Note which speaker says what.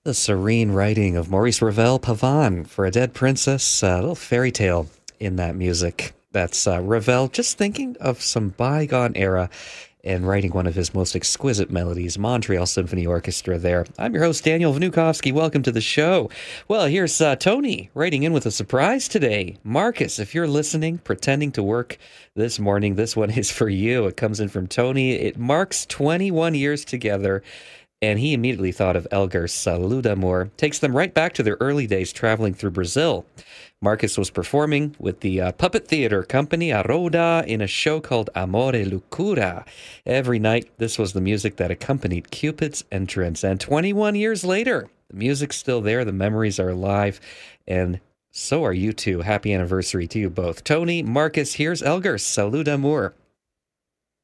Speaker 1: The serene writing of Maurice Ravel Pavane for a Dead Princess, a little fairy tale in that music. That's Ravel just thinking of some bygone era and writing one of his most exquisite melodies, Montreal Symphony Orchestra there. I'm your host, Daniel Vnukovsky. Welcome to the show. Well, here's Tony writing in with a surprise today. Marcus, if you're listening, pretending to work this morning, this one is for you. It comes in from Tony. It marks 21 years together, and he immediately thought of Elgar Salud Amor. Takes them right back to their early days traveling through Brazil. Marcus was performing with the puppet theater company Aroda in a show called Amore Lucura. Every night, this was the music that accompanied Cupid's entrance. And 21 years later, the music's still there, the memories are alive, and so are you two. Happy anniversary to you both. Tony, Marcus, here's Elgar Salud Amor.